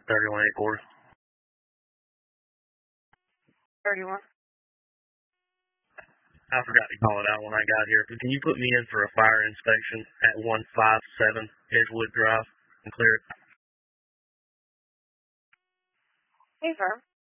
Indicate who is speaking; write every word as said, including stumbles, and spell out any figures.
Speaker 1: thirty-one eight quarter.
Speaker 2: thirty-one.
Speaker 1: I forgot to call it out when I got here, but can you put me in for a fire inspection at one five seven Edgewood Drive and clear it?
Speaker 2: Hey, sir.